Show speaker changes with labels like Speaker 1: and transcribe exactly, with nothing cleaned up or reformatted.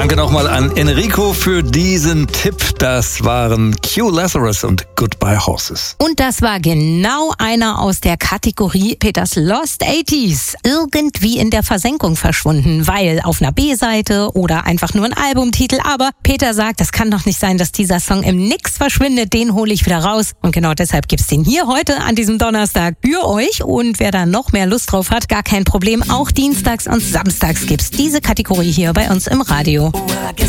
Speaker 1: Danke nochmal an Enrico für diesen Tipp. Das waren Q Lazarus und Goodbye Horses.
Speaker 2: Und das war genau einer aus der Kategorie Peters Lost achtziger. Irgendwie in der Versenkung verschwunden, weil auf einer B-Seite oder einfach nur ein Albumtitel. Aber Peter sagt, das kann doch nicht sein, dass dieser Song im Nix verschwindet. Den hole ich wieder raus. Und genau deshalb gibt's den hier heute an diesem Donnerstag für euch. Und wer da noch mehr Lust drauf hat, gar kein Problem. Auch dienstags und samstags gibt's diese Kategorie hier bei uns im Radio.